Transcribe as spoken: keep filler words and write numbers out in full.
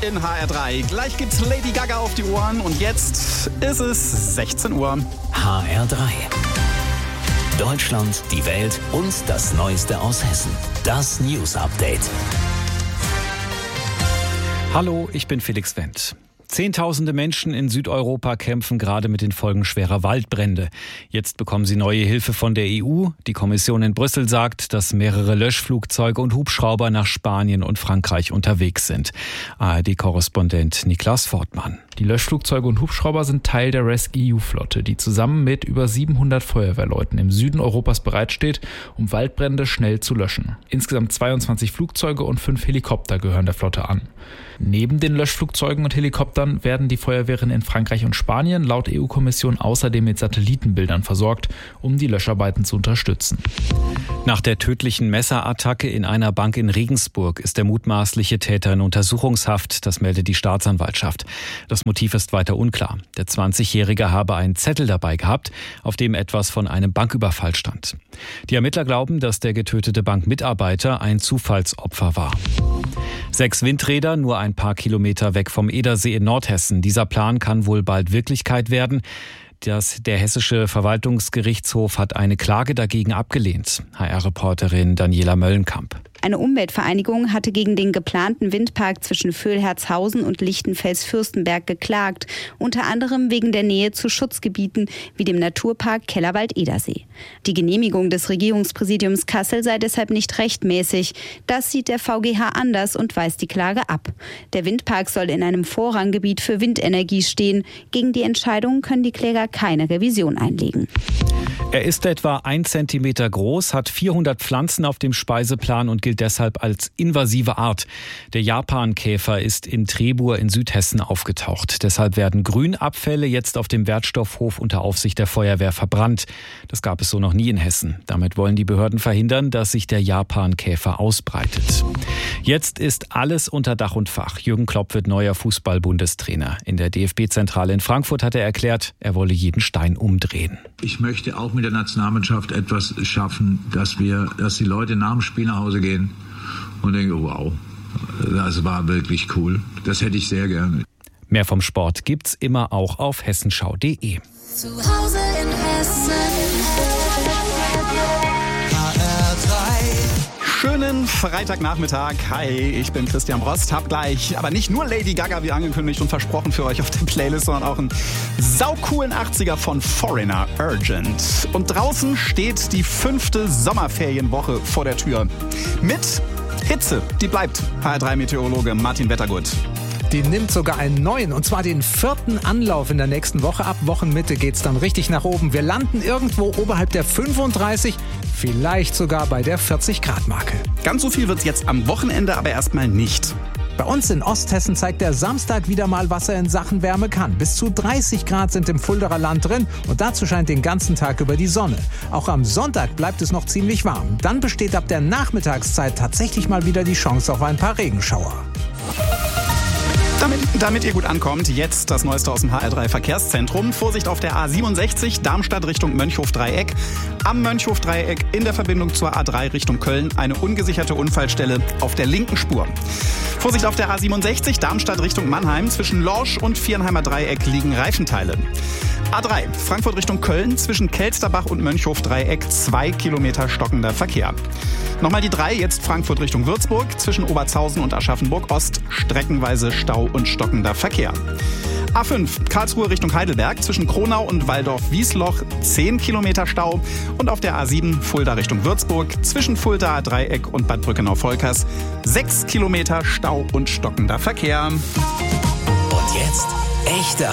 in H R drei. Gleich gibt's Lady Gaga auf die Ohren und jetzt ist es sechzehn Uhr. H R drei. Deutschland, die Welt und das Neueste aus Hessen. Das News Update. Hallo, ich bin Felix Wendt. Zehntausende Menschen in Südeuropa kämpfen gerade mit den Folgen schwerer Waldbrände. Jetzt bekommen sie neue Hilfe von der E U. Die Kommission in Brüssel sagt, dass mehrere Löschflugzeuge und Hubschrauber nach Spanien und Frankreich unterwegs sind. A R D-Korrespondent Niklas Fortmann. Die Löschflugzeuge und Hubschrauber sind Teil der rescEU-E U-Flotte, die zusammen mit über siebenhundert Feuerwehrleuten im Süden Europas bereitsteht, um Waldbrände schnell zu löschen. Insgesamt zweiundzwanzig Flugzeuge und fünf Helikopter gehören der Flotte an. Neben den Löschflugzeugen und Helikoptern werden die Feuerwehren in Frankreich und Spanien laut E U-Kommission außerdem mit Satellitenbildern versorgt, um die Löscharbeiten zu unterstützen. Nach der tödlichen Messerattacke in einer Bank in Regensburg ist der mutmaßliche Täter in Untersuchungshaft, das meldet die Staatsanwaltschaft. Das Motiv ist weiter unklar. Der zwanzigjährige habe einen Zettel dabei gehabt, auf dem etwas von einem Banküberfall stand. Die Ermittler glauben, dass der getötete Bankmitarbeiter ein Zufallsopfer war. Sechs Windräder, nur ein paar Kilometer weg vom Edersee in Nordhessen. Dieser Plan kann wohl bald Wirklichkeit werden. Das, der hessische Verwaltungsgerichtshof hat eine Klage dagegen abgelehnt. H R-Reporterin Daniela Möllenkamp. Eine Umweltvereinigung hatte gegen den geplanten Windpark zwischen Vöhlherzhausen und Lichtenfels-Fürstenberg geklagt, unter anderem wegen der Nähe zu Schutzgebieten wie dem Naturpark Kellerwald-Edersee. Die Genehmigung des Regierungspräsidiums Kassel sei deshalb nicht rechtmäßig. Das sieht der V G H anders und weist die Klage ab. Der Windpark soll in einem Vorranggebiet für Windenergie stehen. Gegen die Entscheidung können die Kläger keine Revision einlegen. Er ist etwa ein Zentimeter groß, hat vierhundert Pflanzen auf dem Speiseplan und gilt deshalb als invasive Art. Der Japankäfer ist in Trebur in Südhessen aufgetaucht. Deshalb werden Grünabfälle jetzt auf dem Wertstoffhof unter Aufsicht der Feuerwehr verbrannt. Das gab es so noch nie in Hessen. Damit wollen die Behörden verhindern, dass sich der Japankäfer ausbreitet. Jetzt ist alles unter Dach und Fach. Jürgen Klopp wird neuer Fußball-Bundestrainer. In der D F B-Zentrale in Frankfurt hat er erklärt, er wolle jeden Stein umdrehen. Ich möchte auch mit der Nationalmannschaft etwas schaffen, dass wir, dass die Leute nach dem Spiel nach Hause gehen und denken, wow, das war wirklich cool. Das hätte ich sehr gerne. Mehr vom Sport gibt's immer auch auf hessenschau punkt de. Zu Hause in Hessen. H R drei. Schönen Freitagnachmittag. Hi, ich bin Christian Brost. Hab gleich, aber nicht nur Lady Gaga wie angekündigt und versprochen für euch auf der Playlist, sondern auch einen saucoolen achtziger von Foreigner, Urgent. Und draußen steht die fünfte Sommerferienwoche vor der Tür. Mit Hitze, die bleibt. H R drei Meteorologe Martin Wettergut. Die nimmt sogar einen neuen, und zwar den vierten Anlauf in der nächsten Woche. Ab Wochenmitte geht's dann richtig nach oben. Wir landen irgendwo oberhalb der fünfunddreißig, vielleicht sogar bei der vierzig Grad Marke. Ganz so viel wird's jetzt am Wochenende aber erstmal nicht. Bei uns in Osthessen zeigt der Samstag wieder mal, was er in Sachen Wärme kann. Bis zu dreißig Grad sind im Fuldaer Land drin und dazu scheint den ganzen Tag über die Sonne. Auch am Sonntag bleibt es noch ziemlich warm. Dann besteht ab der Nachmittagszeit tatsächlich mal wieder die Chance auf ein paar Regenschauer. Damit, damit ihr gut ankommt, jetzt das Neueste aus dem H R drei Verkehrszentrum. Vorsicht auf der A siebenundsechzig, Darmstadt Richtung Mönchhof-Dreieck. Am Mönchhof-Dreieck in der Verbindung zur A drei Richtung Köln eine ungesicherte Unfallstelle auf der linken Spur. Vorsicht auf der A siebenundsechzig, Darmstadt Richtung Mannheim. Zwischen Lorsch und Viernheimer Dreieck liegen Reifenteile. A drei, Frankfurt Richtung Köln, zwischen Kelsterbach und Mönchhof-Dreieck, zwei Kilometer stockender Verkehr. Nochmal die drei, jetzt Frankfurt Richtung Würzburg, zwischen Obertshausen und Aschaffenburg-Ost, streckenweise Stau und stockender Verkehr. A fünf, Karlsruhe Richtung Heidelberg, zwischen Kronau und Waldorf-Wiesloch, zehn Kilometer Stau. Und auf der A sieben, Fulda Richtung Würzburg, zwischen Fuldaer Dreieck und Bad Brückenau-Volkers, sechs Kilometer Stau und stockender Verkehr. Und jetzt echte